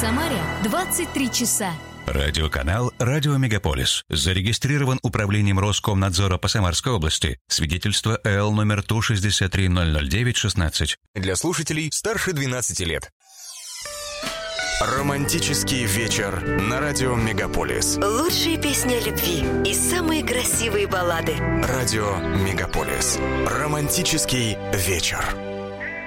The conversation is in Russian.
Самаре 23 часа. Радиоканал «Радио Мегаполис» зарегистрирован Управлением Роскомнадзора по Самарской области. Свидетельство ЭЛ номер ТУ-63009-16. Для слушателей старше 12 лет. Романтический вечер на радио Мегаполис. Лучшие песни о любви и самые красивые баллады. Радио Мегаполис. Романтический вечер.